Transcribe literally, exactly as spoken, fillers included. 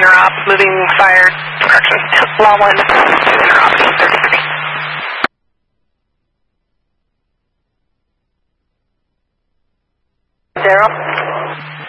interop, moving fire, correction, law one, interop, thirty-three. Zero.